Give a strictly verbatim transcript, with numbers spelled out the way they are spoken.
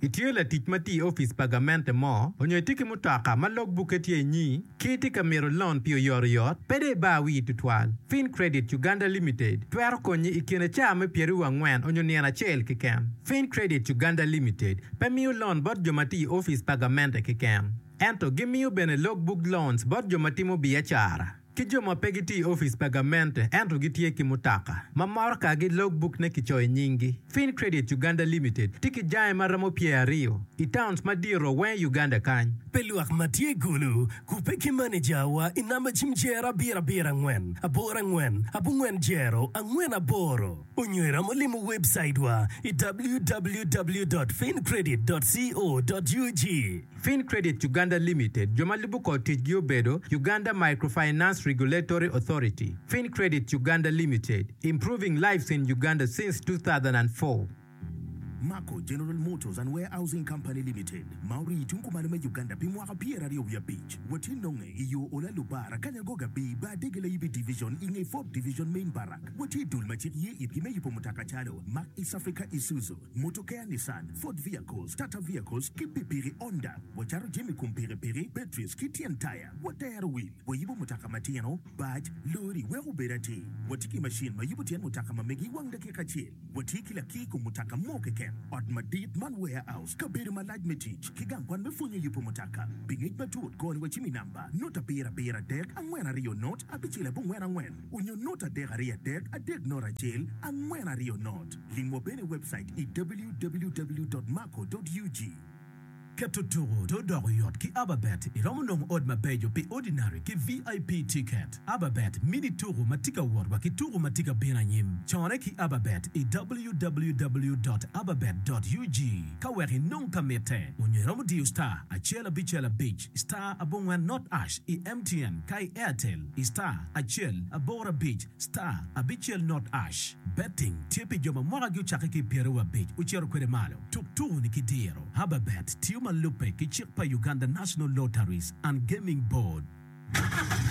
Itio la tich mati office pagamente mo, onyo tiki mutaka ma logbook etie nyi, kiti kamero loan pio yor yot, pede ba wi tutwal. Fin Credit Uganda Limited, twero konyi ikine chame pieru wangwen onyo niana chel kikem. Fin Credit Uganda Limited, pemiu loan bot jomati office pagamente kikem. Ento gimiu bene logbook loans bot jomatimo biachara. Kijoma pegiti office pagamente ento gitie kimutaka. Mamorka gi logbook ne kichoy nyingi. Fin Credit Uganda Limited tiki jae maramo pia rio. Itowns madiro wen Uganda kany. Peluak matie gulu kupeki manager wa inama chimjera bira bira ngwen. Abora ngwen, abu ngwen jero, angwen aboro. Unywera molimu website wa w w w dot fin credit dot co dot u g. Fin Credit Uganda Limited, Jomalibu Kotich Giobedo, Uganda Microfinance Regulatory Authority. Fin Credit Uganda Limited, improving lives in Uganda since two thousand four. Mako General Motors and Warehousing Company Limited. Mauri tunkumalume Uganda bimwaka pia radio ya beach. Watinonge iyo ola lubara kanyagoga bi ba degele ibi division inge fourth division main barak. Wati dulmachiri ipime yipo mutaka chalo. Mac East Africa Isuzu, Motokea Nissan, Ford Vehicles, Tata Vehicles, Kipipiri Honda. Wacharo jemi kumpire piri, Petrus, Kitian Tire, Watayaro Wheel. Wayibo mutaka matiano, badge, lori, wehu berati. Watiki machine mayibo tian mutaka mamegi wangda kekachil. Watiki la kiku mutaka moke ken. Odmadit man warehouse kabiri malaj metich kigangwan mefunye yupo mutaka bingit matut koni wachimi namba nota pera pera dek angwena rio not abichile bungwena ngwen unyo nota dek aria dek adek nora jail angwena rio not lingwa bene website i w w w dot mako dot u g. Ketuturu to Doriot ki Ababet iromunong od mabejo pe ordinary ki V I P ticket. Ababet mini turu matika warwa ki turu matika bina nyim. Chone ki Ababet i w w w dot ababet dot u g. Kaweri non kamete. Unyeromu diu star achela bichela beach star abongwan not ash i M T N kai Airtel i star achel abora beach star abichel not ash. Betting tipi joma mwara gyu chake ki pierua beach uchero kwere malo. Tuk turu ni kidiro. Ababet tiu Lupe Kichikpa Uganda National Lotteries and Gaming Board.